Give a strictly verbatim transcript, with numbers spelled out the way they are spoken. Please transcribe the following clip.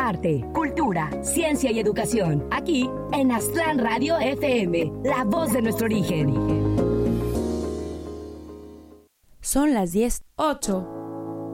arte, cultura, ciencia y educación. Aquí en Aztlán Radio F M, la voz de nuestro origen. Son las diez, ocho.